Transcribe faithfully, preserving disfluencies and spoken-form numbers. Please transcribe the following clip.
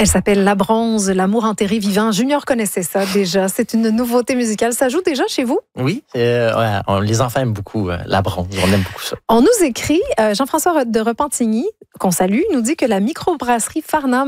Elle s'appelle La Bronze, l'amour enterré vivant. Junior connaissait ça déjà. C'est une nouveauté musicale. Ça joue déjà chez vous? Oui, euh, ouais, on, les enfants aiment beaucoup euh, La Bronze. On aime beaucoup ça. On nous écrit, euh, Jean-François de Repentigny, qu'on salue, nous dit que la microbrasserie Farnham